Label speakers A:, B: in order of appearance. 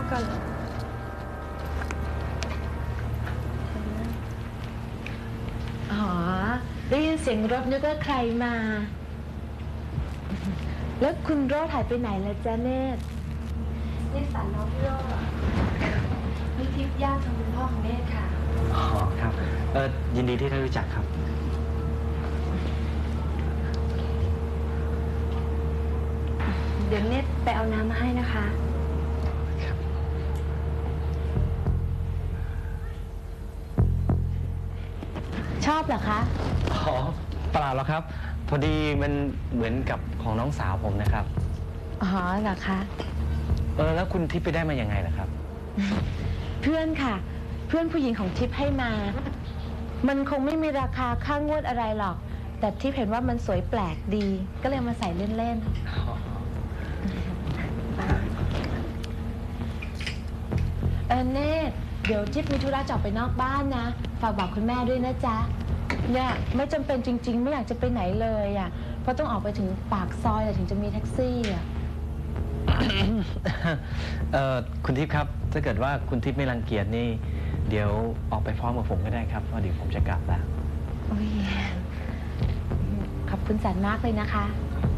A: ก่อนอ๋อได้ยินเสียงรถนึกว่าใครมาแล้วคุณโรดหายไปไหนล่ะจ๊ะเนตรนี่สารน้องพี่โรดนี่ทิพย์ญาติทางคุณพ่อของเนตรค่ะ
B: อ๋อครับยินดีที่ได้รู้จักครับ
A: เดี๋ยวเนตรไปเอาน้ำมาให้นะคะชอบเหรอคะ
B: อ๋อเปล่าหรอกครับพอดีมันเหมือนกับของน้องสาวผมนะครับ
A: อ๋อเหรอคะ
B: แล้วคุณทิพย์ไปได้มายังไงล่ะครับ
A: เพื่อนค่ะเพื่อนผู้หญิงของทิพย์ให้มามันคงไม่มีราคาค่างวดอะไรหรอกแต่ทิพย์เห็นว่ามันสวยแปลกดีก็เลยมาใส่เล่นๆเนตรเดี๋ยวทิพย์มีธุระจะออกไปนอกบ้านนะฝากบอกคุณแม่ด้วยนะจ๊ะเนี่ยไม่จำเป็นจริงๆไม่อยากจะไปไหนเลยอ่ะเพราะต้องออกไปถึงปากซอยถึงจะมีแท็กซี่อ่ะ
B: คุณทิพย์ครับถ้าเกิดว่าคุณทิพย์ไม่รังเกียจนี่เดี๋ยวออกไปพร้อมกับผมก็ได้ครับเพราะเดี๋ยวผมจะกลับแล้ว
A: ขอบคุณแสนมากเลยนะคะ